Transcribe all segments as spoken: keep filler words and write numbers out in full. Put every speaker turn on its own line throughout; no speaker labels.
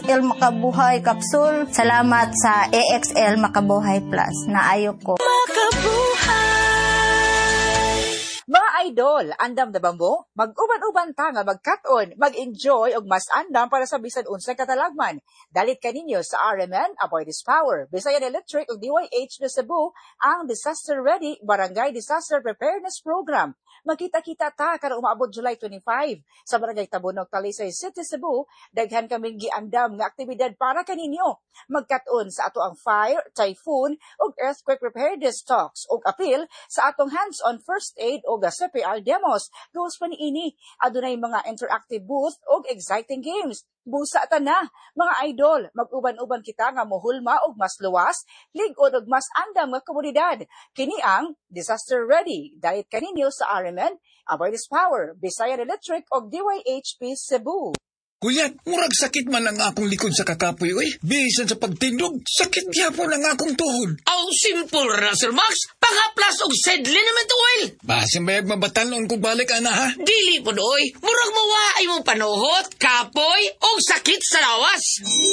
L Makabuhay Capsule. Salamat sa A X L Makabuhay Plus na ayo ko.
Mga idol, andam na ba mo? Mag-uban-uban ta nga mag-cut-on, mag-enjoy og mas andam para sa bisan unsay katalagman. Dalit kaninyo sa R M N, Avoid This Power, Bisayan Electric ug D Y H na Cebu, ang Disaster Ready Barangay Disaster Preparedness Program. Magkita-kita ta karong umaabot July twenty-five sa Barangay Tabonog, Talisay City, Cebu. Daghan kaming giandam nga aktibidad para kaninyo. Mag-cut-on sa ato ang fire, typhoon ug earthquake preparedness talks ug appeal sa atong hands-on first aid ug C P R demos. Goals pa niini, adunay mga interactive booth ug exciting games. Busa ta na, mga idol, mag-uban-uban kita nga mohulma og mas luwas, lig-on og mas andam nga komunidad. Kini ang Disaster Ready. Dalit kaninyo sa R M N, Avoid This Power, Bisayan Electric ug D Y H P Cebu.
Kuya, murag sakit man ang akong likod sa kakapoy, oy. Bisan sa pagtindog, sakit gyapon ang akong tuhod.
Aw, simple ra, Sir Max. Pangaplas og said liniment oil.
Basin bayag mabatalon kung balik, ana, ha?
Dili po doy. Murag mawaay mo panuhot, kapoy, o sakit sa lawas.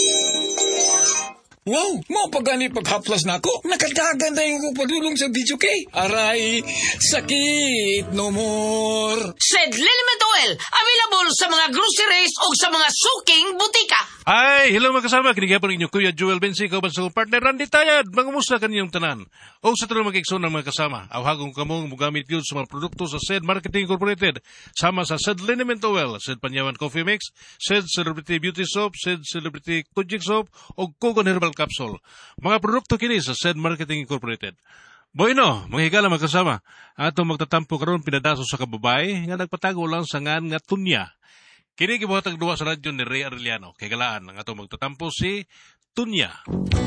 Wow, mo pa gani paghaplas na ako. Nakadagan na yung padulong sa video kay. Aray, sakit no more.
Said liniment oil, available sa mga groceries o sa mga suking butika.
Ay, hello mga kasama. Kinigapon ninyo Kuya Joel Bensi, kauban sa partner Randy Tayad. Mangumusta kaninyong tanan. O sa tanong mag-ikson ng mga kasama. Awhagong kamong mugamit yun sa mga produkto sa Said Marketing Incorporated. Sama sa Said Liniment Oil, Said Panyawan Coffee Mix, Said Celebrity Beauty Soap, Said Celebrity Kujik Soap, o Kogon Herbal Capsule. Mga produkto kini sa Said Marketing Incorporated. Bueno, mga higala mga kasama. Ato magtatampo karon pinadaso sa kababay nga nagpatago lang sa ngan nga Tunya. Kini gibuhatag duwa sa radyo ni Ray Arellano. Kay galaan ang ato magtatampo si Tunya.